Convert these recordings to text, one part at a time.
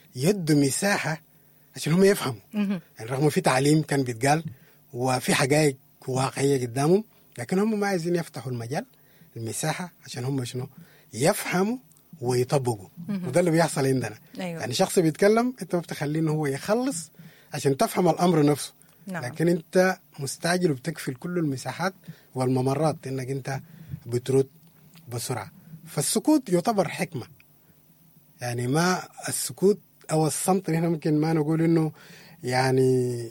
يدوا مساحة عشان هم يفهموا. يعني رغم في تعليم كان بيتقال وفي حقائق واقعية قدامهم، لكن هم ما عايزين يفتحوا المجال المساحة عشان هم شنو يفهموا ويطبقوا. وده اللي بيحصل عندنا. أيوة. يعني شخص بيتكلم انت ما بتخليه انه هو يخلص عشان تفهم الامر نفسه. نعم. لكن انت مستعجل وبتكفل كل المساحات والممرات انك انت بترد بسرعة. فالسكوت يعتبر حكمة. يعني ما السكوت او الصمت هنا ممكن ما نقول انه يعني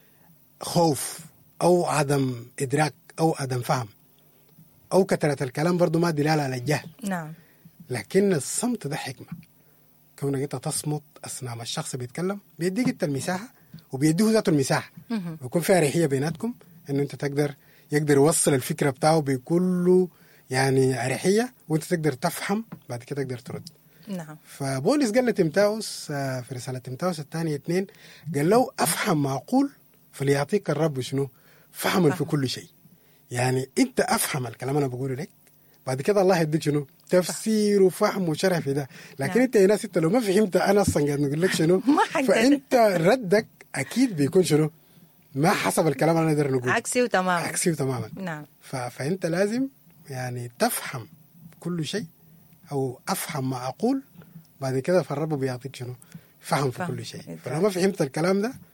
خوف او عدم ادراك او عدم فهم او كثرة الكلام، برضو ما دلالة على الجهل. نعم. لكن الصمت ده حكمة. كونك انت تصمت اثناء ما الشخص بيتكلم بيديك انت المساحة وبيديه ذاته المساحة، ويكون في أريحية بيناتكم انه انت يقدر يوصل الفكرة بتاعه بكل يعني أريحية، وانت تقدر تفهم بعد كده تقدر ترد. نعم. فبولس قال لتيموثاوس في رسالة تيموثاوس الثانية 2 قال له أفهم معقول فليعطيك الرب شنو فهم في كل شيء. يعني انت أفهم الكلام أنا بقوله لك، بعد كده الله يديك شنو تفسير وفهم وشرح في ده. لكن نعم. انت يا ناس انت لو ما فهمت انا اصلا قاعد نقول لك شنو فانت ردك اكيد بيكون شنو ما حسب الكلام اللي انا اقدر نقول عكسي وتماما. عكسي وتماما. نعم. فانت لازم يعني تفهم كل شيء او افهم ما اقول، بعد كده فالرب بيعطيك شنو فهم في كل شيء. فلو ما فهمت الكلام ده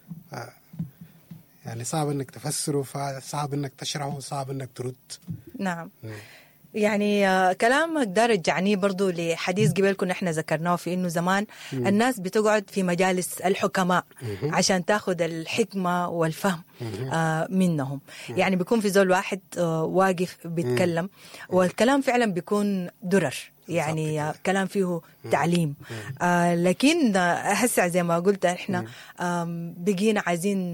يعني صعب انك تفسره، صعب انك تشرحه، صعب انك ترد. نعم. يعني كلامك ده رجعني برضو لحديث قبل كنا احنا ذكرناه في انه زمان الناس بتقعد في مجالس الحكماء عشان تاخذ الحكمة والفهم منهم. يعني بيكون في زول واحد واقف بيتكلم والكلام فعلا بيكون درر، يعني كلام فيه تعليم. لكن هسه زي ما قلت احنا بقينا عايزين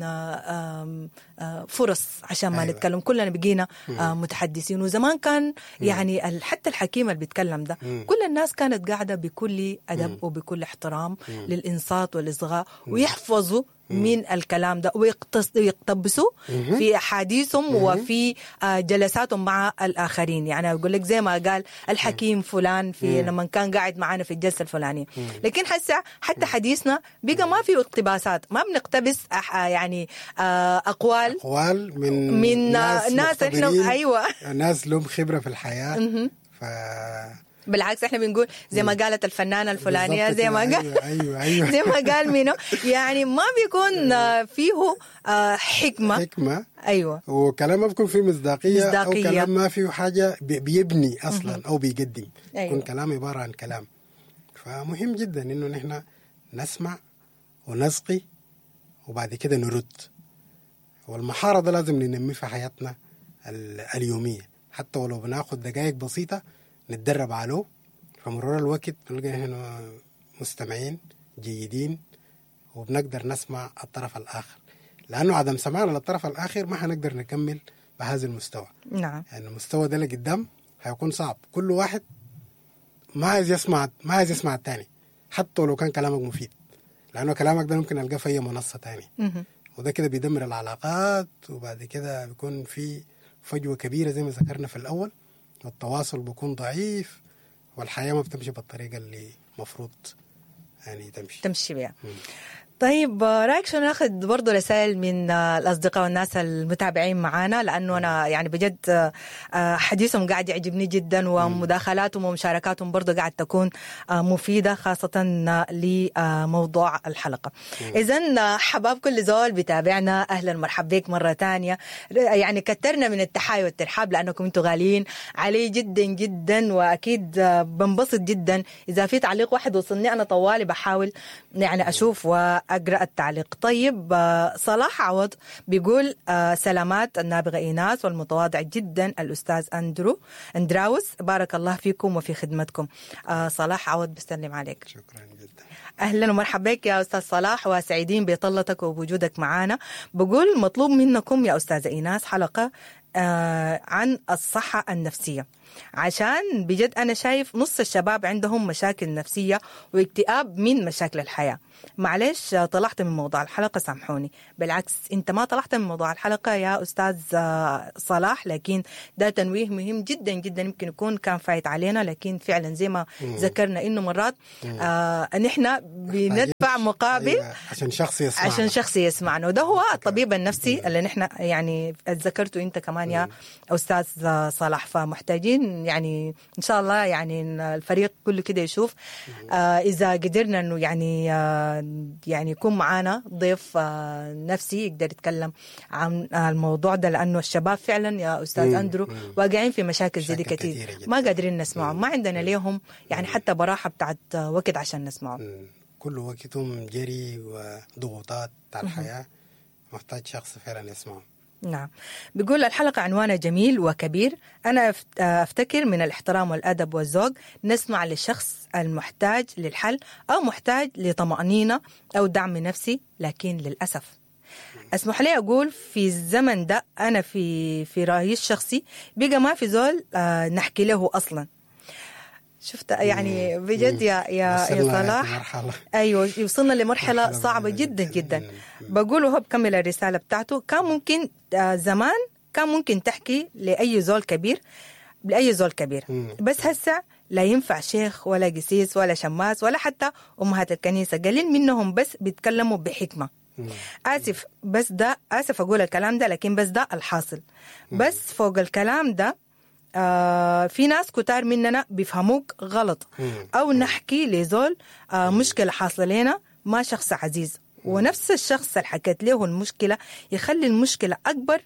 فرص عشان ما نتكلم، كلنا بقينا متحدثين. وزمان كان يعني حتى الحكيم اللي بيتكلم ده كل الناس كانت قاعدة بكل أدب وبكل احترام للإنصات والإصغاء، ويحفظوا من الكلام ده ويقتبسوا في أحاديثهم وفي جلساتهم مع الآخرين. يعني أقول لك زي ما قال الحكيم فلان في لما كان قاعد معنا في الجلسة الفلانية. لكن حتى حديثنا بقى ما فيه اقتباسات، ما بنقتبس يعني أقوال من ناس احنا أيوة ناس لهم خبرة في الحياة. بالعكس احنا بنقول زي ما قالت الفنانة الفلانية، زي ما قال أيوة. زي ما قال مينو، يعني ما بيكون فيه حكمة. أيوة. وكلام ما بيكون فيه مصداقية أو كلام ما فيه حاجة بيبني أصلا أو بيقدم. أيوة. يكون كلام عبارة عن كلام. فمهم جدا إنه نحن نسمع ونسقي وبعد كده نرد. والمحارة ده لازم ننمي في حياتنا اليومية، حتى ولو بناخد دقائق بسيطة نتدرب عليه. فمرور الوقت بنلقى هنا مستمعين جيدين وبنقدر نسمع الطرف الآخر، لأنه عدم سماعنا للطرف الآخر ما هنقدر نكمل بهذا المستوى. نعم. يعني المستوى ده لقدام هيكون صعب. كل واحد ما عايز يسمع الثاني حتى لو كان كلامك مفيد، لأنه كلامك ده ممكن نلقاه في أي منصة تاني. وده كده بيدمر العلاقات، وبعد كده بيكون في فجوة كبيرة زي ما ذكرنا في الأول، والتواصل بيكون ضعيف، والحياة ما بتمشي بالطريقة اللي مفروض يعني تمشي بها. طيب رأيك شو ناخذ برضو رسائل من الأصدقاء والناس المتابعين معانا، لأنه أنا يعني بجد حديثهم قاعد يعجبني جدا، ومداخلاتهم ومشاركاتهم برضو قاعد تكون مفيدة خاصة لموضوع الحلقة. إذن حباب كل زول بتابعنا أهلا مرحبا بك مرة تانية. يعني كترنا من التحايا والترحاب لأنكم انتوا غاليين علي جدا جدا، وأكيد بنبسط جدا إذا في تعليق واحد وصلني أنا طوالي بحاول يعني أشوف أقرأ التعليق. طيب صلاح عوض بيقول سلامات النابغة إيناس والمتواضع جدا الأستاذ أندراوس، بارك الله فيكم وفي خدمتكم. صلاح عوض بيسلم عليك. شكرا جدا. أهلا ومرحبا بك يا أستاذ صلاح، وسعيدين بطلتك وبوجودك معنا. بقول مطلوب منكم يا أستاذة إيناس حلقة عن الصحة النفسية، عشان بجد أنا شايف نص الشباب عندهم مشاكل نفسية واكتئاب من مشاكل الحياة. معلش طلعت من موضوع الحلقة، سامحوني. بالعكس أنت ما طلعت من موضوع الحلقة يا أستاذ صلاح، لكن ده تنويه مهم جدا جدا، يمكن يكون كان فايت علينا، لكن فعلا زي ما ذكرنا إنه مرات نحن بندفع مقابل عشان شخص يسمعنا، وده هو الطبيب النفسي اللي نحن يعني ذكرته أنت كمان يا أستاذ صلاح. فمحتاجين يعني إن شاء الله يعني الفريق كله كده يشوف إذا قدرنا إنه يعني يكون معانا ضيف نفسي يقدر يتكلم عن الموضوع ده، لأنه الشباب فعلا يا أستاذ أندرو واقعين في مشاكل زي دي كتير، ما قادرين نسمعهم، ما عندنا ليهم يعني حتى براحة بتاعت وقت عشان نسمعهم. كل وقتهم جري وضغوطات على الحياة، محتاج شخص فعلا يسمعهم. نعم. بيقول الحلقة عنوانها جميل وكبير. أنا أفتكر من الاحترام والأدب والذوق نسمع للشخص المحتاج للحل أو محتاج لطمأنينة أو دعم نفسي، لكن للأسف أسمح لي أقول في الزمن ده أنا في رأيي الشخصي بقى ما في زول نحكي له أصلا. شفت يعني بجد يا صلاح، ايوه وصلنا لمرحله صعبه جدا جدا. بقوله هو بكمل الرساله بتاعته. كان ممكن زمان كان ممكن تحكي لاي زول كبير بس هسه لا ينفع شيخ ولا قسيس ولا شماس ولا حتى امهات الكنيسه، قليل منهم بس بيتكلموا بحكمه. اسف اقول الكلام ده، لكن بس ده الحاصل. بس فوق الكلام ده في ناس كتار مننا بيفهموك غلط، أو نحكي لزول مشكلة حاصلة لنا ما شخص عزيز، ونفس الشخص اللي حكيت له المشكلة يخلي المشكلة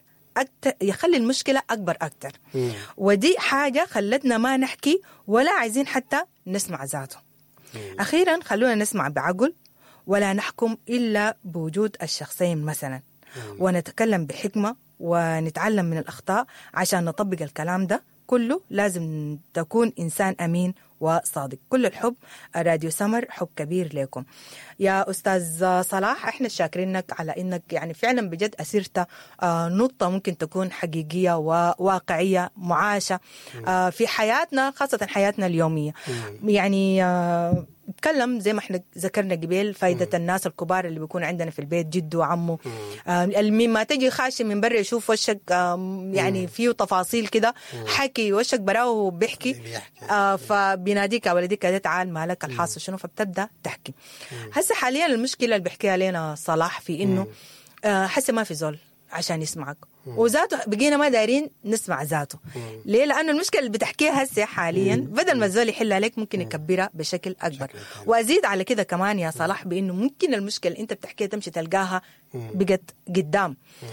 أكبر أكتر. ودي حاجة خلتنا ما نحكي ولا عايزين حتى نسمع ذاته. أخيرا خلونا نسمع بعقل ولا نحكم إلا بوجود الشخصين مثلا، ونتكلم بحكمة ونتعلم من الأخطاء عشان نطبق الكلام ده كله. لازم تكون إنسان أمين وصادق. كل الحب، راديو سمر حب كبير لكم يا أستاذ صلاح. إحنا شاكرينك على إنك يعني فعلا بجد أسرت نقطة ممكن تكون حقيقية وواقعية معاشة في حياتنا، خاصة حياتنا اليومية. يعني نتكلم زي ما احنا ذكرنا قبل فايدة الناس الكبار اللي بيكون عندنا في البيت، جده وعمه، مما تجي خاشي من برا يشوف وشك يعني فيه تفاصيل كده، حكي وشك براه بيحكي، فبيناديك يا ولدي كده تعال مالك الحاصل شنو، فبتبدأ تحكي. هسه حاليا المشكلة اللي بيحكيها لنا صلاح في إنه حسي ما في زول عشان يسمعك، وذاته بقينا ما دايرين نسمع ذاته. ليه؟ لأنه المشكلة اللي بتحكيها هسه حاليا بدل ما الزول يحلها عليك ممكن يكبرها بشكل أكبر. وأزيد على كده كمان يا صلاح بأنه ممكن المشكلة اللي أنت بتحكيها تمشي تلقاها بقت قدام،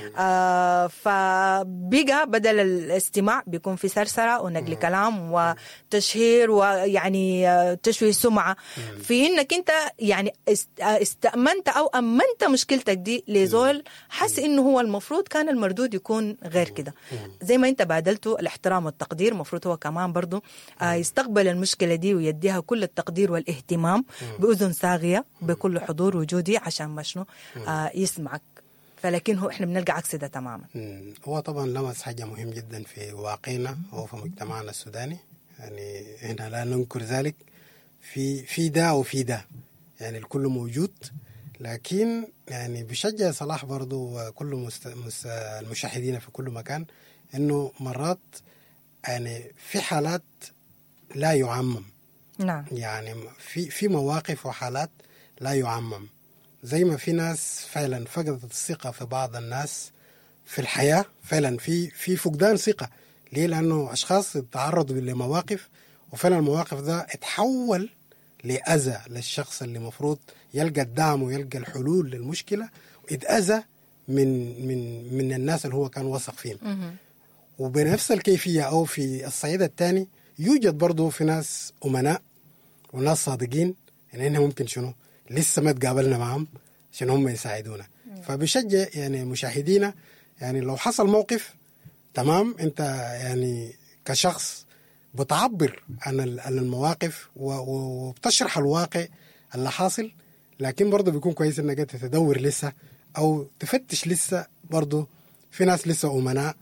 فبقى بدل الاستماع بيكون في سرسرة ونقل كلام وتشهير ويعني تشويه سمعة، في إنك أنت يعني استأمنت أو أمنت مشكلتك دي لزول حس إنه هو المفروض كان المردود يكون غير كده. زي ما أنت بادلته الاحترام والتقدير، مفروض هو كمان برضو يستقبل المشكلة دي ويديها كل التقدير والاهتمام بأذن صاغية بكل حضور وجودي عشان ما شنو يسمعك. فلكن هو احنا بنلقى عكس ده تماما. هو طبعا لمس حاجة مهم جدا في واقعنا وفي مجتمعنا السوداني، يعني هنا لا ننكر ذلك، في ده وفي ده، يعني الكل موجود. لكن يعني بشجع صلاح برضو وكل المشاهدين في كل مكان انه مرات يعني في حالات لا يعمم. نعم. يعني في مواقف وحالات لا يعمم، زي ما في ناس فعلا فقدت الثقة في بعض الناس في الحياة، فعلا في فقدان ثقة. ليه؟ لأنه أشخاص تعرضوا لمواقف وفعلا المواقف ده اتحول لأذى للشخص اللي مفروض يلقى الدعم ويلقى الحلول للمشكلة، ويتأذى من الناس اللي هو كان وثق فيهم. وبنفس الكيفية أو في الصعيد الثاني يوجد برضو في ناس أمناء وناس صادقين، يعني إنهم ممكن شنو لسه ما تقابلنا معهم عشان هم يساعدونا. فبشجع يعني مشاهدينا، يعني لو حصل موقف تمام انت يعني كشخص بتعبر عن المواقف وبتشرح الواقع اللي حاصل، لكن برضه بيكون كويس انك انت تدور لسه او تفتش لسه، برضه في ناس لسه امناء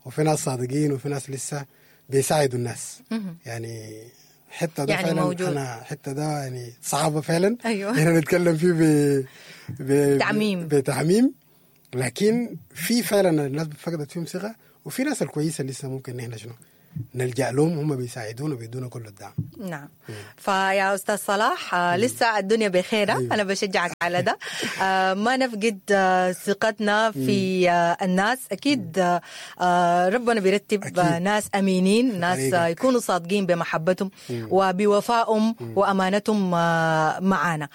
وفي ناس صادقين وفي ناس لسه بيساعدوا الناس. يعني حتى ده يعني فعلا موجود. أنا حتى ده يعني صعبة فعلا. أيوة. احنا نتكلم فيه تعميم. بتعميم، لكن في فعلا الناس فقدت فيهم ثقة، وفي ناس الكويسة لسه ممكن نحن شنو نلجأ لهم، هم بيساعدونا وبيدونا كل الدعم. نعم. فيا أستاذ صلاح لسه الدنيا بخيرة. أيوة. أنا بشجعك على ده. ما نفقد ثقتنا في الناس. أكيد ربنا بيرتب أكيد. ناس أمينين، ناس يكونوا صادقين بمحبتهم وبوفائهم وأمانتهم معانا.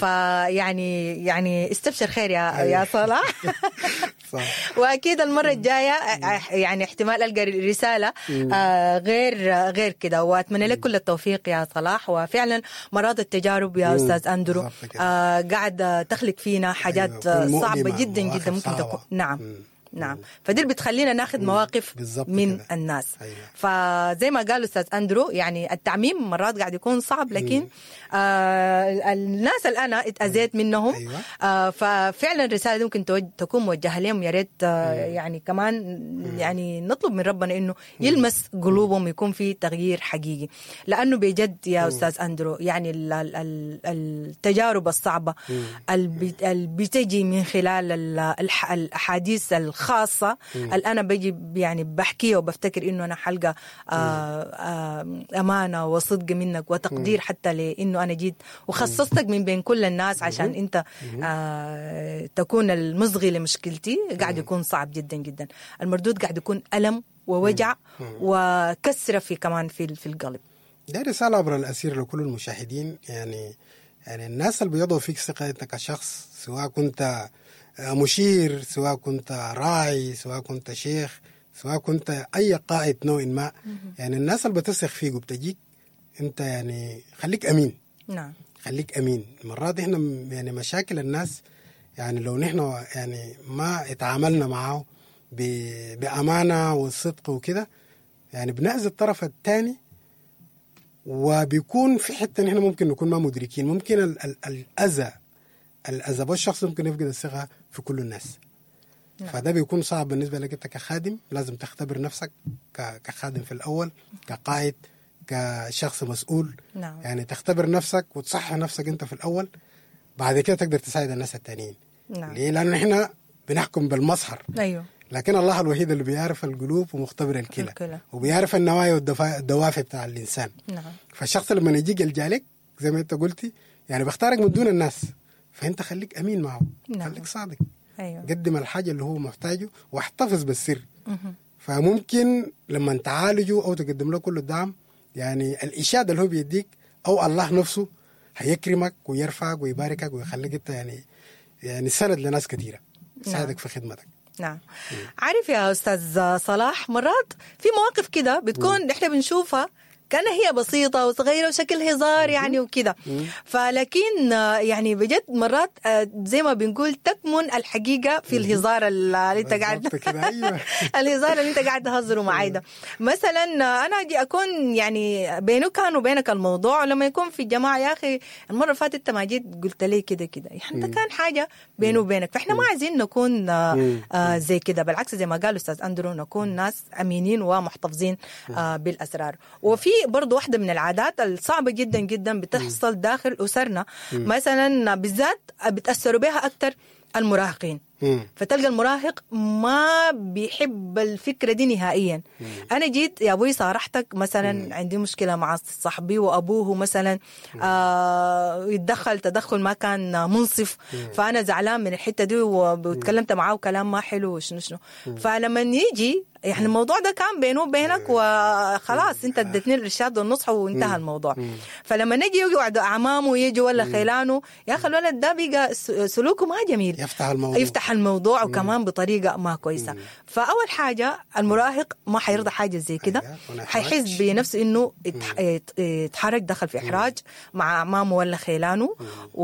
فيعني استبشر خير يا صلاح. وأكيد المرة الجاية يعني احتمال ألقى رسالة غير كده. وأتمنى لك كل التوفيق يا صلاح. وفعلا مرات التجارب يا أستاذ أندرو قاعد تخلق فينا حاجات صعبة جدا جدا ممكن تكون. نعم. فدي اللي بتخلينا ناخذ مواقف من كده. الناس. أيوة. فزي ما قال أستاذ أندرو يعني التعميم مرات قاعد يكون صعب، لكن الناس اللي أنا اتأذيت منهم. أيوة. ففعلا الرسالة دي ممكن تكون موجهة لهم. يا ريت يعني كمان يعني نطلب من ربنا إنه يلمس قلوبهم، يكون في تغيير حقيقي. لأنه بجد يا أستاذ أندرو يعني التجارب الصعبة اللي بتجي من خلال الأحاديث الخاصة اللي أنا بجي يعني بحكيها وبفتكر إنه أنا حلقة أمانة وصدق منك وتقدير حتى لإنه أنا جيت وخصصتك من بين كل الناس عشان أنت تكون المصغي لمشكلتي. قاعد يكون صعب جدا جدا. المردود قاعد يكون ألم ووجع وكسرة في كمان في القلب. ده رسالة عبر الأسير لكل المشاهدين. يعني الناس اللي بيضعوا فيك ثقة أنت كشخص، سواء كنت مشير، سواء كنت راعي، سواء كنت شيخ، سواء كنت أي قائد نوع ما. يعني الناس اللي بتثق فيك وبتجيك أنت يعني خليك أمين. نعم. خليك أمين. مرات إحنا يعني مشاكل الناس يعني لو نحن يعني ما اتعاملنا معه بأمانة والصدق وكده يعني بنأذي الطرف الثاني، وبيكون في حتة نحن ممكن نكون ما مدركين. ممكن الأذى بالشخص ممكن يفقد الثقة في كل الناس. نعم. فده بيكون صعب بالنسبة لك أنت كخادم. لازم تختبر نفسك كخادم في الأول، كقائد، كشخص مسؤول. نعم. يعني تختبر نفسك وتصحح نفسك أنت في الأول، بعد كده تقدر تساعد الناس التانيين. نعم. ليه؟ لأنه إحنا بنحكم بالمظهر. أيوه. لكن الله الوحيد اللي بيعرف القلوب ومختبر الكلى وبيعرف النوايا والدوافع بتاع الإنسان. نعم. فالشخص لما يجيك يلجأ زي ما أنت قلتي يعني بختارك من دون الناس، فأنت خليك أمين معه. نعم. خليك صادق. أيوه. قدم الحاجة اللي هو محتاجه واحتفظ بالسر. فممكن لما تعالجه أو تقدم له كل الدعم يعني الإشادة اللي هو بيديك أو الله نفسه هيكرمك ويرفعك ويباركك ويخليك أنت يعني سند لناس كثيرة يساعدك. نعم. في خدمتك. نعم. عارف يا أستاذ صلاح مرات في مواقف كده بتكون إحنا بنشوفها كان هي بسيطة وصغيرة وشكل هزار يعني وكده، فلكن يعني بجد مرات زي ما بنقول تكمن الحقيقة في الهزار اللي انت قاعد الهزار اللي انت قاعد تهزره معي ده. مثلا انا اجي اكون يعني بينك وبينك الموضوع، لما يكون في الجماعة يا اخي المرة اللي فاتت انت ما جيت قلت لي كده يعني انت كان حاجة بينه وبينك، فاحنا ما عايزين نكون زي كده، بالعكس زي ما قال أستاذ أندرو نكون ناس أمينين ومحتفظين بالأسرار. وفي برضو واحدة من العادات الصعبة جدا جدا بتحصل داخل أسرنا مثلا بالذات بتأثروا بها أكتر المراهقين. فتلقى المراهق ما بيحب الفكرة دي نهائيا. أنا جيت يا أبوي صارحتك مثلا عندي مشكلة مع صاحبي وأبوه مثلا يتدخل تدخل ما كان منصف، فأنا زعلان من الحتة دي وتكلمت معاه كلام ما حلو وشنو فلما يجي يعني الموضوع ده كان بينه وبينك وخلاص انت ادتني الارشاد والنصح وانتهى الموضوع. فلما نجي يقعد اعمامه يجوا ولا خيلانه يا اخي الولد ده بقى سلوكه ما جميل، يفتح الموضوع وكمان بطريقه ما كويسه. فاول حاجه المراهق ما حيرضى حاجه زي كده، حيحس بنفسه انه يتحرك دخل في احراج مع اعمامه ولا خيلانه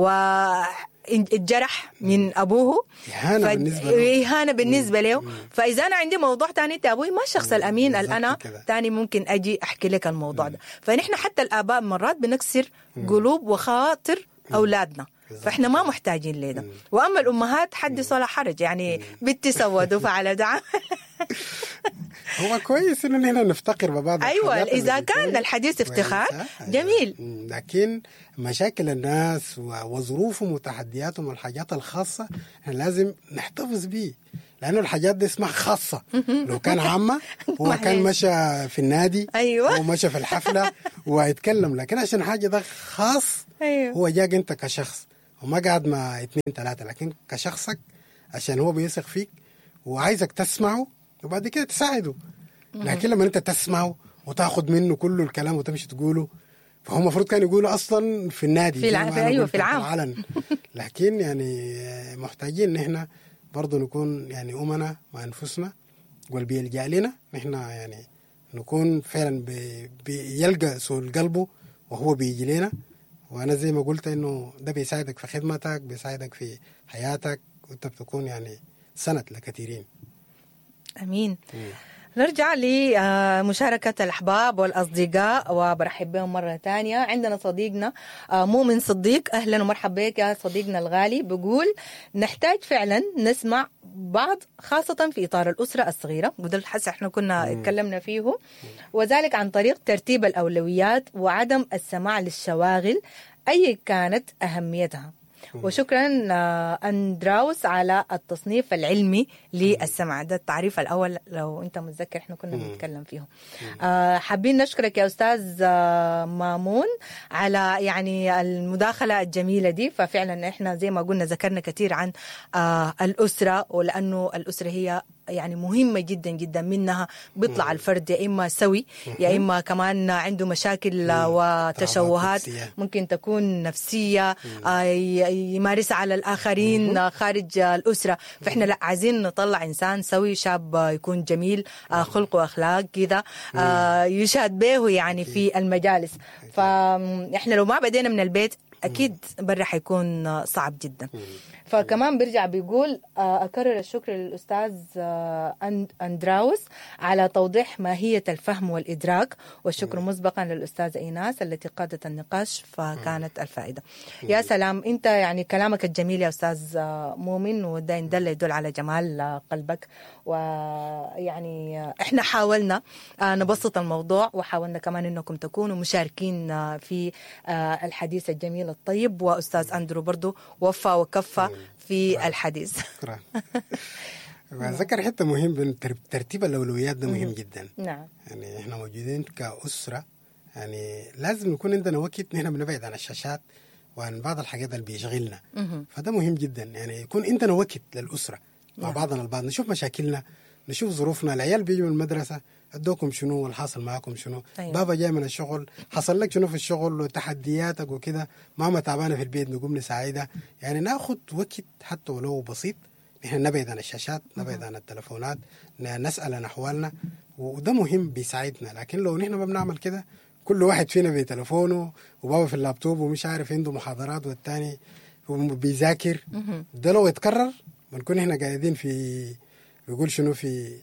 الجرح من أبوه، إهانة بالنسبة له. فإذا أنا عندي موضوع تاني أبوي ما الشخص الأمين أنا تاني ممكن أجي أحكي لك الموضوع ده. فنحن حتى الآباء مرات بنكسر قلوب وخاطر أولادنا، فإحنا ما محتاجين لده. وأما الأمهات حدث ولا حرج، يعني بنتي سودوا فعل دعم هو كويس انه نحن نفتقر ببعض. ايوه اذا كان الحديث افتخار جميل. لكن مشاكل الناس وظروفهم وتحدياتهم والحاجات الخاصه لازم نحتفظ بيه، لانه الحاجات دي اسمها خاصه. لو كان عامه هو كان مشى في النادي، ايوه هو مشى في الحفله ويتكلم، لكن عشان حاجه ده خاص أيوه. هو جاك انت كشخص وما قاعد مع 2-3، لكن كشخصك عشان هو بيثق فيك وعايزك تسمعه وبعد كده تساعده. لكن لما انت تسمعه وتاخد منه كل الكلام وتمشي تقوله، فهو المفروض كان يقوله اصلا في النادي في ايوه في العام. لكن يعني محتاجين ان احنا برضه نكون يعني امنا مع انفسنا، واللي بيلجأ لنا نحن يعني نكون فعلا بيلقى سؤال قلبه وهو بيجي لنا. وانا زي ما قلت انه ده بيساعدك في خدمتك، بيساعدك في حياتك، وانت بتكون يعني سند لكثيرين. امين. نرجع لمشاركة الأحباب والأصدقاء وبرحب بهم مرة تانية. عندنا صديقنا مؤمن صديق، أهلا ومرحبا بك يا صديقنا الغالي. بيقول نحتاج فعلا نسمع بعض خاصة في إطار الأسرة الصغيرة، وده الحس احنا كنا اتكلمنا فيه، وذلك عن طريق ترتيب الأولويات وعدم السماع للشواغل أي كانت أهميتها. وشكرا أندراوس على التصنيف العلمي للسمع. ده التعريف الأول لو أنت متذكر احنا كنا بنتكلم فيه. حابين نشكرك يا أستاذ مامون على يعني المداخلة الجميلة دي. ففعلا احنا زي ما قلنا ذكرنا كثير عن الأسرة، ولأنه الأسرة هي يعني مهمة جدا جدا، منها بيطلع الفرد يا إما سوي يا إما كمان عنده مشاكل وتشوهات ممكن تكون نفسية يمارسها على الآخرين خارج الأسرة. فإحنا لا عايزين نطلع إنسان سوي، شاب يكون جميل خلق وأخلاق كذا يشهد به يعني في المجالس. فإحنا لو ما بدينا من البيت أكيد برا حيكون صعب جدا. فكمان بيرجع بيقول أكرر الشكر للأستاذ أندراوس على توضيح ماهية الفهم والإدراك، والشكر مسبقا للأستاذة إيناس التي قادت النقاش فكانت الفائدة. يا سلام، أنت يعني كلامك الجميل يا أستاذ مؤمن، وده يدل على جمال قلبك. ويعني إحنا حاولنا نبسط الموضوع، وحاولنا كمان أنكم تكونوا مشاركين في الحديث الجميل الطيب، وأستاذ أندرو برضو وفى وكفى في الحديث. شكرا. ذكر حتة مهم، ترتيب الأولويات ده مهم جدا. نعم. يعني احنا موجودين كأسرة، يعني لازم نكون عندنا وقت نحن بنبعد عن الشاشات وعن بعض الحاجات اللي بيشغلنا. فده مهم جدا، يعني يكون عندنا وقت للأسرة مع بعضنا البعض، نشوف مشاكلنا، نشوف ظروفنا. العيال بيجوا من المدرسة ادوكم شنو والحاصل معاكم شنو. أيوة. بابا جاي من الشغل حصل لك شنو في الشغل وتحدياتك وكده. ماما تعبانه في البيت نقوم نساعدها. يعني ناخذ وقت حتى ولو بسيط، نحن نبعد عن الشاشات، نبعد عن التلفونات، نسأل عن احوالنا، وده مهم بيساعدنا. لكن لو نحن ما بنعمل كده، كل واحد فينا بتلفونه وبابا في اللابتوب ومش عارف عنده محاضرات والتاني بيذاكر، ده لو يتكرر بنكون احنا قاعدين في بيقول شنو في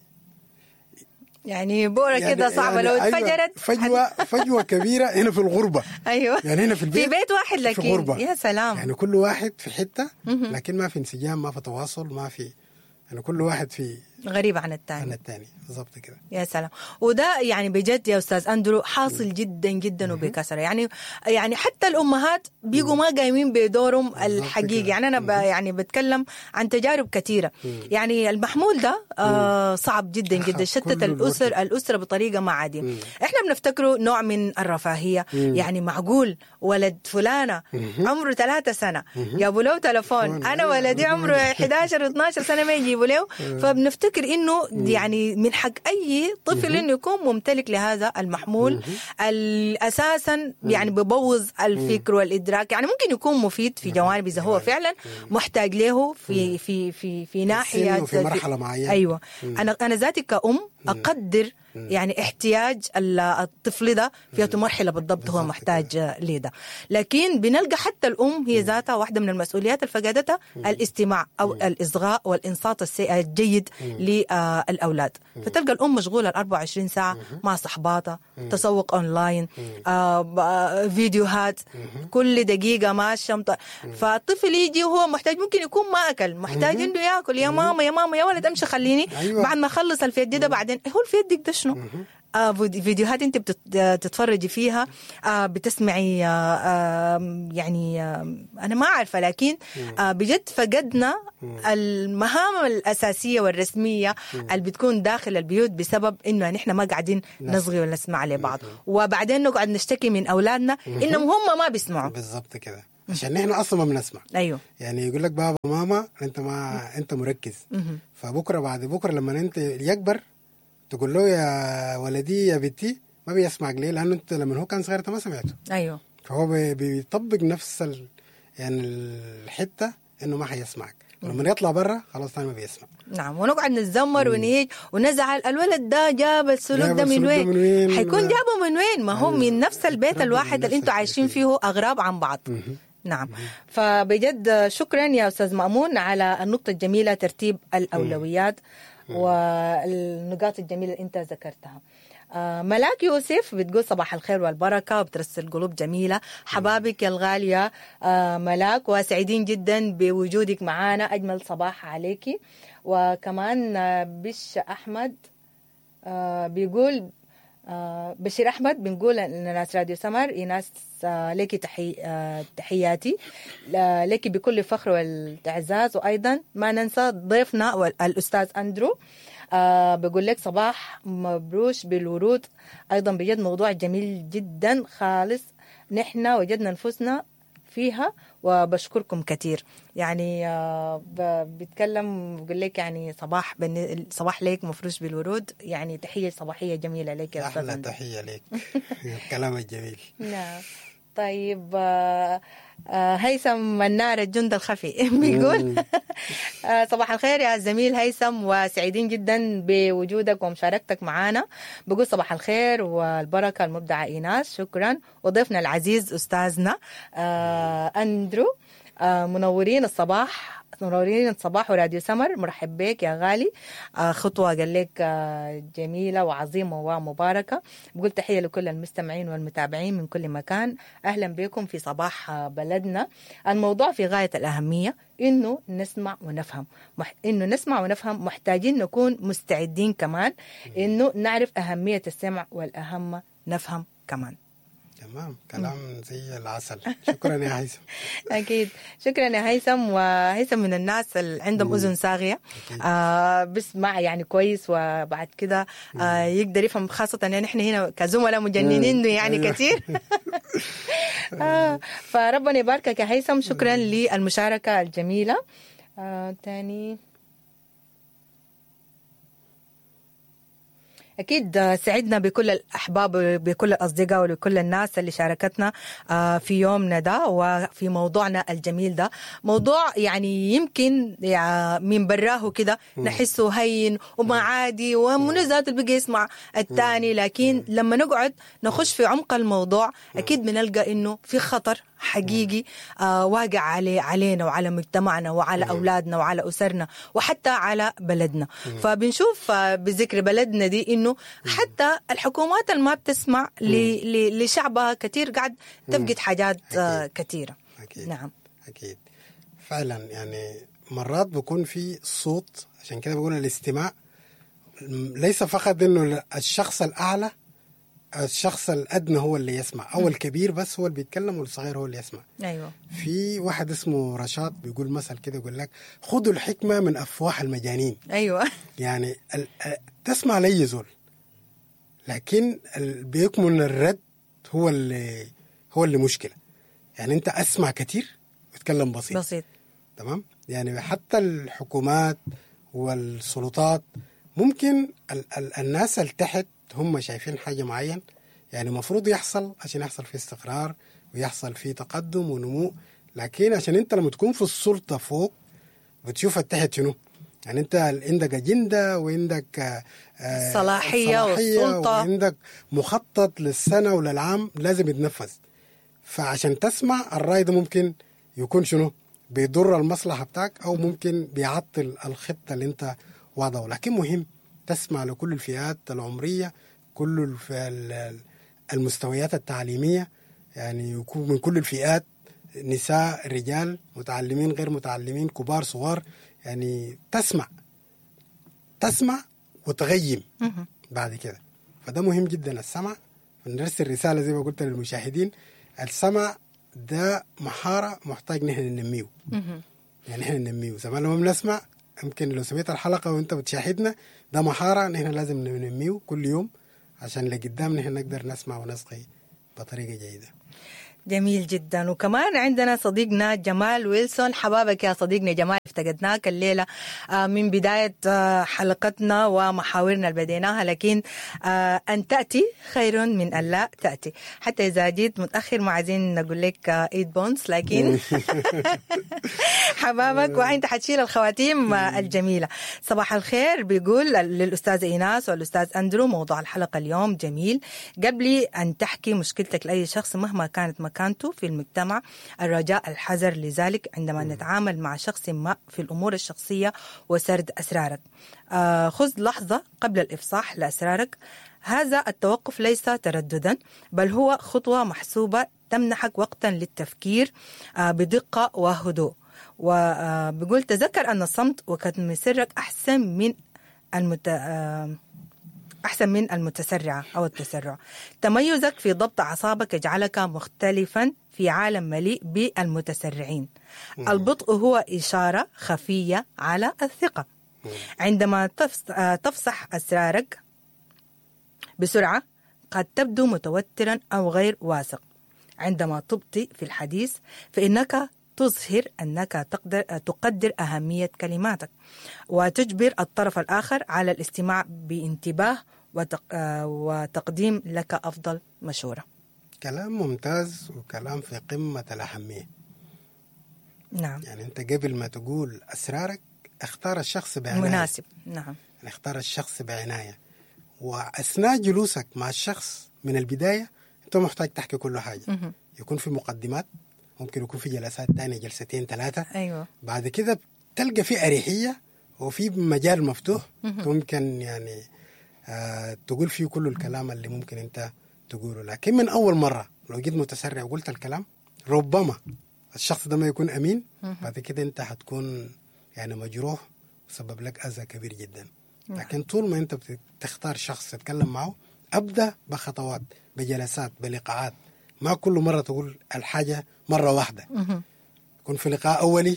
يعني بورة كده صعبة. يعني لو اتفجرت فجوة كبيرة هنا في الغربة. أيوة. يعني هنا في البيت في بيت واحد لكن في غربة. يا سلام. يعني كل واحد في حتة لكن ما في انسجام، ما في تواصل، ما في، يعني كل واحد في غريب عن الثاني. بالضبط كده. يا سلام. وده يعني بجد يا أستاذ أندرو حاصل جدا جدا وبكثرة. يعني حتى الأمهات بيجوا ما قايمين بدورهم الحقيقي. يعني أنا يعني بتكلم عن تجارب كثيرة. يعني المحمول ده صعب جدا جدا، شتت الأسرة بطريقة ما عادية. إحنا بنفتكره نوع من الرفاهية. يعني معقول ولد فلانة عمره 3 سنة جابوا له تلفون، أنا ولدي عمره 11-12 سنة ما يجيبوا له. فبنفتكر إنه يعني من حق أي طفل إنه يكون ممتلك لهذا المحمول أساسا. يعني ببوظ الفكر والإدراك. يعني ممكن يكون مفيد في جوانب إذا هو فعلا محتاج له في ناحية في مرحلة معينة. أيوة. أنا ذاتي كأم أقدر يعني احتياج الطفل ده في مرحلة بالضبط هو محتاج لده. لكن بنلقى حتى الأم هي ذاتها واحدة من المسؤوليات اللي فقدتها الاستماع أو الإصغاء والإنصات الجيد للأولاد. فتلقى الأم مشغولة 24 ساعة مع صحباتها، تسوق أونلاين، فيديوهات كل دقيقة ماشية. فالطفل يجي وهو محتاج، ممكن يكون ما أكل، محتاج إنه يأكل. يا ماما يا ماما يا ولد أمشي خليني بعد ما أخلص الفيديو ده بعدين. هو الفيديو ده شنو؟ فيديوهات انت بتتفرجي فيها، بتسمعي، يعني انا ما عارفه، لكن بجد فقدنا المهام الاساسيه والرسميه اللي بتكون داخل البيوت بسبب انه نحن ما قاعدين نصغي ولا نسمع لبعض، وبعدين نقعد نشتكي من اولادنا انهم هم ما بيسمعوا. بالضبط كده، عشان نحن اصلا ما بنسمع. ايوه، يعني يقول لك بابا ماما انت مركز. فبكره بعد بكره لما انت يكبر تقول له يا ولدي يا بنتي ما بيسمعك. ليه؟ لانه انت لما هو كان صغير انت ما سمعته. ايوه، فهو بيطبق نفس يعني الحته انه ما حيسمعك. لما يطلع برا خلاص ثاني ما بيسمع. نعم، ونقعد نتذمر ونهيج ونزعل. الولد ده جاب السلوك ده من وين؟ حيكون جابه من وين؟ ما هو من نفس البيت الواحد اللي انتوا عايشين فيه أغراب عن بعض. نعم. فبجد شكرا يا أستاذ مأمون على النقطة الجميلة، ترتيب الأولويات والنقاط الجميلة اللي انت ذكرتها. ملاك يوسف بتقول صباح الخير والبركة، وبترسل قلوب جميلة. حبابك يا الغالية ملاك، وسعيدين جدا بوجودك معانا. أجمل صباح عليكي. وكمان بش أحمد بيقول، بشير أحمد بنقول لناس راديو سمر إيناس لك تحياتي لك بكل فخر والاعزاز. وأيضا ما ننسى ضيفنا الأستاذ أندرو، بقول لك صباح مبروش بالورود. أيضا بجد موضوع جميل جدا خالص، نحن وجدنا نفسنا فيها وبشكركم كثير. يعني بيتكلم بقول لك يعني صباح ليك مفروش بالورود، يعني تحية صباحية جميلة لك يا أستاذ. أحلى تحية لك. الكلام الجميل. نعم. طيب هيثم النار الجند الخفي بيقول صباح الخير يا زميل هيثم، وسعيدين جدا بوجودك ومشاركتك معنا. بقول صباح الخير والبركة المبدعة إيناس، شكرا. وضيفنا العزيز أستاذنا أندرو، منورين الصباح وراديو سمر. مرحب بك يا غالي. خطوة قال لك جميلة وعظيمة ومباركة. بقول تحية لكل المستمعين والمتابعين من كل مكان، أهلا بكم في صباح بلدنا. الموضوع في غاية الأهمية، إنه نسمع ونفهم. محتاجين نكون مستعدين كمان إنه نعرف أهمية السمع، والأهم نفهم كمان. تمام، كلام زي العسل. شكرا يا هيثم. أكيد شكرا يا هيثم. وهيثم من الناس اللي عندهم أذن صاغية، بسمع يعني كويس، وبعد كده يقدر يفهم، خاصة يعني نحن هنا كزملاء مجننين يعني كثير. فربنا يباركك يا هيثم. شكرا للمشاركة الجميلة. تاني أكيد سعدنا بكل الأحباب، بكل الأصدقاء، وبكل الناس اللي شاركتنا في يومنا ده وفي موضوعنا الجميل ده. موضوع يعني يمكن من براه كده نحسه هين وما عادي ومنو ذات اللي بقى يسمع الثاني، لكن لما نقعد نخش في عمق الموضوع أكيد بنلقى إنه في خطر حقيقي واقع علينا وعلى مجتمعنا وعلى أولادنا وعلى أسرنا وحتى على بلدنا. فبنشوف بذكر بلدنا دي إنه حتى الحكومات اللي ما بتسمع لشعبها كتير قاعد تفقد حاجات كتيرة. أكيد. نعم أكيد فعلا. يعني مرات بيكون في صوت، عشان كده بقول الاستماع ليس فقط إنه الشخص الأعلى، الشخص الأدنى هو اللي يسمع، أو الكبير بس هو اللي بيتكلم والصغير هو اللي يسمع. أيوة. في واحد اسمه رشاد بيقول مثل كده، يقول لك خذوا الحكمة من أفواه المجانين. أيوة. يعني تسمع لي زول، لكن بيكمن الرد هو اللي مشكلة. يعني أنت أسمع كتير وتكلم بسيط. تمام. يعني حتى الحكومات والسلطات ممكن الناس اللي تحت هم شايفين حاجة معين، يعني مفروض يحصل عشان يحصل فيه استقرار ويحصل فيه تقدم ونمو. لكن عشان انت لما تكون في السلطة فوق بتشوف التحت شنو، يعني أنت عندك أجندة وعندك صلاحية والسلطة، وعندك مخطط للسنة وللعام لازم يتنفذ. فعشان تسمع الرأي ده ممكن يكون شنو بيضر المصلحة بتاعك أو ممكن بيعطل الخطة اللي أنت واضعه. لكن مهم تسمع لكل الفئات العمرية، كل المستويات التعليمية، يعني يكون من كل الفئات، نساء رجال، متعلمين غير متعلمين، كبار صغار. يعني تسمع وتغيم بعد كده. فده مهم جدا السمع. نرسل رسالة زي ما قلت للمشاهدين، السمع ده مهارة محتاج نحن ننميه. يعني نحن ننميه زمان لما بنسمع، يمكن لو سمعت الحلقة وانت بتشاهدنا، ده مهارة نحن لازم ننميه كل يوم عشان لقدام نحن نقدر نسمع ونسقي بطريقة جيدة. جميل جدا. وكمان عندنا صديقنا جمال ويلسون. حبابك يا صديقنا جمال، افتقدناك الليلة من بداية حلقتنا ومحاورنا اللي بديناها، لكن أن تأتي خير من أن لا تأتي. حتى إذا جيت متأخر ما عايزين نقول لك 8 بونس، لكن حبابك وأنت حتشيل الخواتيم الجميلة. صباح الخير بيقول للأستاذ إيناس والأستاذ أندرو، موضوع الحلقة اليوم جميل. قبل أن تحكي مشكلتك لأي شخص مهما كانت مكانته في المجتمع، الرجاء الحذر لذلك عندما نتعامل مع شخص ما في الأمور الشخصية وسرد أسرارك. خذ لحظة قبل الإفصاح لأسرارك. هذا التوقف ليس ترددا، بل هو خطوة محسوبة تمنحك وقتا للتفكير بدقة وهدوء. وبيقول تذكر أن الصمت وكتم سرك أحسن من المتسرعة أو التسرع. تميزك في ضبط أعصابك يجعلك مختلفا في عالم مليء بالمتسرعين. البطء هو إشارة خفية على الثقة. عندما تفصح أسرارك بسرعة قد تبدو متوترا أو غير واثق. عندما تبطئ في الحديث فإنك تظهر أنك تقدر أهمية كلماتك وتجبر الطرف الآخر على الاستماع بانتباه وتقديم لك أفضل مشورة. كلام ممتاز وكلام في قمة الأهمية. نعم. يعني أنت قبل ما تقول أسرارك اختار الشخص بعناية. مناسب. نعم. يعني اختار الشخص بعناية، وأثناء جلوسك مع الشخص من البداية أنت محتاج تحكي كل حاجة. يكون في مقدمات، ممكن يكون في جلسات تانية، جلستين 3. أيوة. بعد كده تلقى في أريحية وفي مجال مفتوح ممكن يعني تقول فيه كل الكلام اللي ممكن أنت تقوله. لكن من أول مرة لو جيت متسرع وقلت الكلام ربما الشخص ده ما يكون أمين، بعد كده أنت هتكون يعني مجروح وسبب لك أذى كبير جدا. لكن طول ما أنت بتختار شخص تتكلم معه، أبدأ بخطوات، بجلسات، بلقاءات. ما كل مرة تقول الحاجة مرة واحدة. يكون في لقاء أولي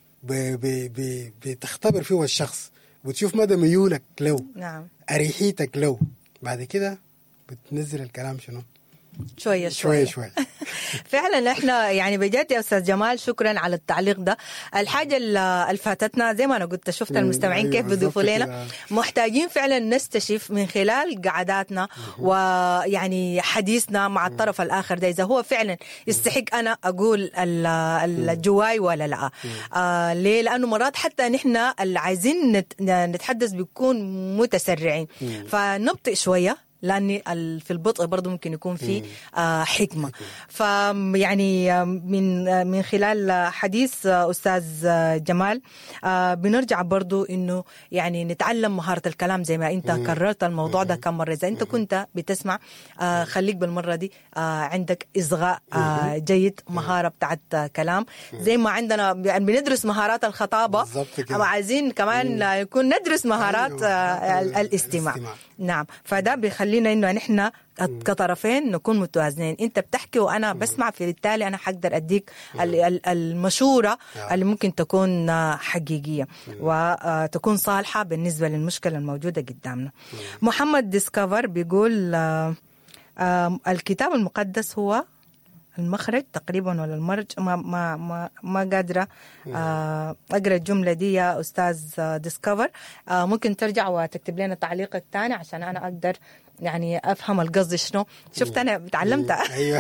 بتختبر فيه الشخص وتشوف مدى ميولك له. نعم. أريحيتك له. بعد كده بتنزل الكلام شنو شوية. فعلا احنا يعني بجد يا استاذ جمال شكرا على التعليق ده. الحاجه اللي فاتتنا زي ما انا قلت، شفت المستمعين كيف بيضيفوا لنا، محتاجين فعلا نستشف من خلال قعداتنا ويعني حديثنا مع الطرف الاخر ده اذا هو فعلا يستحق انا اقول الجواي ولا لا. ليه؟ لانه مرات حتى نحن اللي عايزين نتحدث بيكون متسرعين، فنبطئ شويه، لأن في البطء برضو ممكن يكون في حكمة. فيعني من خلال حديث أستاذ جمال بنرجع برضو إنه يعني نتعلم مهارة الكلام زي ما أنت كررت الموضوع ده كم مرة. إذا أنت كنت بتسمع خليك بالمرة دي عندك إصغاء جيد، مهارة بتاعت كلام زي ما عندنا بندرس مهارات الخطابة، عايزين كمان يكون ندرس مهارات الاستماع. نعم. فده بيخلينا إنه نحن كطرفين نكون متوازنين، انت بتحكي وانا بسمع، في بالتالي انا حقدر اديك المشورة اللي ممكن تكون حقيقية وتكون صالحة بالنسبة للمشكلة الموجودة قدامنا. محمد ديسكفر بيقول الكتاب المقدس هو المخرج تقريبا ولا المرج، ما قادرة أقرأ الجملة دي يا أستاذ ديسكفر. ممكن ترجع وتكتب لنا تعليقك تاني عشان أنا أقدر يعني أفهم القصد شنو. شفت أنا تعلمتها. أيوة.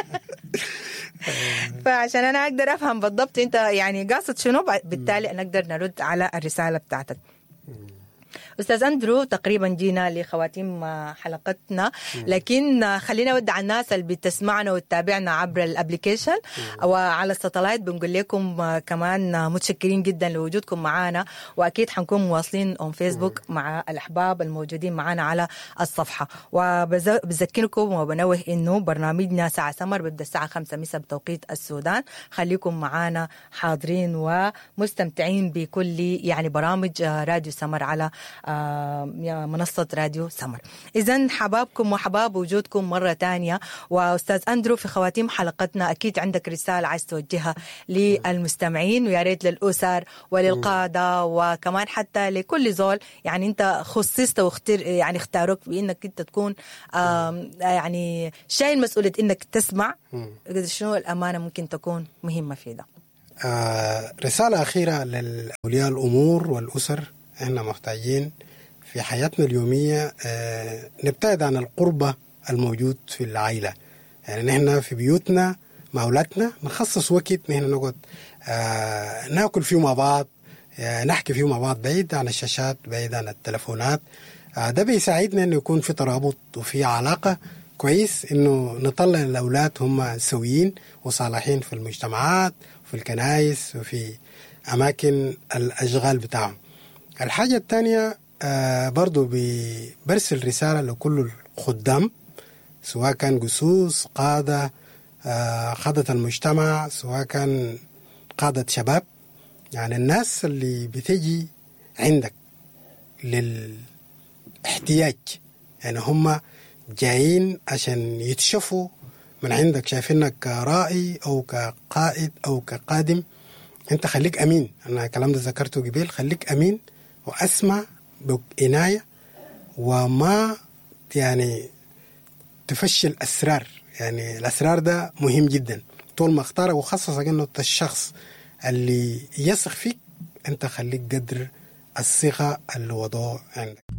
فعشان أنا أقدر أفهم بالضبط أنت يعني قاصد شنو، بالتالي نقدر نرد على الرسالة بتاعتك. أستاذ أندرو، تقريبا جينا لخواتيم حلقتنا، لكن خلينا نودع الناس اللي بتسمعنا وتتابعنا عبر الابليكيشن وعلى الساتلايت. بنقول لكم كمان متشكرين جدا لوجودكم معنا، وأكيد حنكون مواصلين on فيسبوك مع الأحباب الموجودين معنا على الصفحة. وبذكركم وبنوه إنه برنامجنا ساعة سمر بيبدأ الساعة 5 مساء بتوقيت السودان. خليكم معنا حاضرين ومستمتعين بكل يعني برامج راديو سمر على منصة راديو سمر. إذن حبابكم وحباب وجودكم مرة تانية. وأستاذ أندرو، في خواتيم حلقتنا أكيد عندك رسالة عايز توجهها للمستمعين، ويا ريت للأسر وللقادة وكمان حتى لكل زول يعني أنت خصصت يعني اختاروك بأنك أنت تكون يعني شايل مسؤولية أنك تسمع. شنو الأمانة ممكن تكون مهمة في ده؟ رسالة أخيرة للأولياء الأمور والأسر. احنا محتاجين في حياتنا اليومية نبتعد عن القربة الموجود في العائلة. يعني نحن في بيوتنا مع أولادنا نخصص وقت نحن نقعد ناكل فيه مع بعض، نحكي فيه مع بعض بعيد عن الشاشات، بعيد عن التلفونات. ده بيساعدنا انه يكون في ترابط وفي علاقة كويس، انه نطلع الأولاد هم سويين وصالحين في المجتمعات وفي الكنائس وفي أماكن الأشغال بتاعهم. الحاجة الثانية برضو برسل رسالة لكل الخدام، سواء كان قسوس، قادة، قادة المجتمع، سواء كان قادة شباب. يعني الناس اللي بتجي عندك للاحتياج، يعني هم جايين عشان يتشفوا من عندك، شايفينك كرائي أو كقائد أو كقادم. أنت خليك أمين. أنا الكلام ده ذكرته قبل، خليك أمين وأسمع بعناية، وما يعني تفشل أسرار. يعني الأسرار ده مهم جدا. طول ما اختارك وخصصك إنه الشخص اللي يثق فيك، أنت خليك قدر الثقة اللي وضعه عندك.